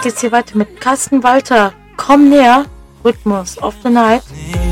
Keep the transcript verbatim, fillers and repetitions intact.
geht's hier weiter mit Carsten Walter. Komm näher, Rhythmus of the Night.